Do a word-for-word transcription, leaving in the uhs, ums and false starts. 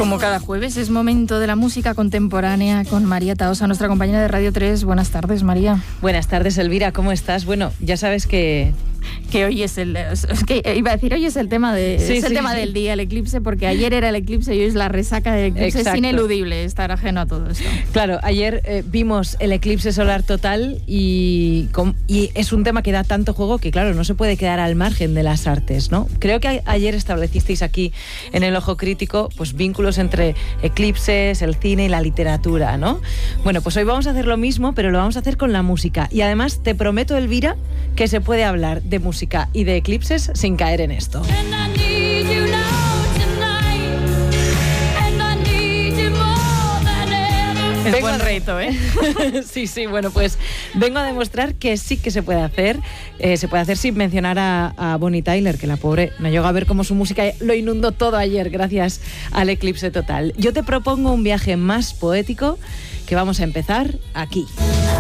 Como cada jueves es momento de la música contemporánea con María Tahosa, nuestra compañera de Radio tres. Buenas tardes, María. Buenas tardes, Elvira, ¿cómo estás? Bueno, ya sabes que... Que hoy es el... Es que iba a decir, hoy es el tema, de, sí, es el sí, tema sí. del día, el eclipse, porque ayer era el eclipse y hoy es la resaca del eclipse. Exacto. Es ineludible estar ajeno a todo esto. Claro, ayer eh, vimos el eclipse solar total y, com, y es un tema que da tanto juego que, claro, no se puede quedar al margen de las artes, ¿no? Creo que a, ayer establecisteis aquí en el Ojo Crítico pues vínculos entre eclipses, el cine y la literatura, ¿no? Bueno, pues hoy vamos a hacer lo mismo, pero lo vamos a hacer con la música. Y además te prometo, Elvira, que se puede hablar de música y de eclipses sin caer en esto. Es buen reto, ¿eh? Sí, sí, bueno, pues vengo a demostrar que sí que se puede hacer. Eh, se puede hacer sin mencionar a, a Bonnie Tyler, que la pobre no llegó a ver cómo su música lo inundó todo ayer gracias al eclipse total. Yo te propongo un viaje más poético que vamos a empezar aquí.